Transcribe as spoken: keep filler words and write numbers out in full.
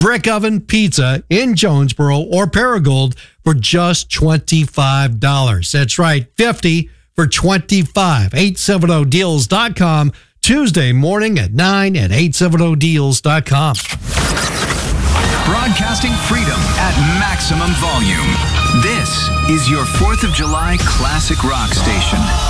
Brick Oven Pizza in Jonesboro or Paragould for just twenty-five dollars. That's right, fifty for twenty-five. eight seventy deals dot com, Tuesday morning at nine at eight seventy deals dot com. Broadcasting freedom at maximum volume. This is your fourth of July classic rock station.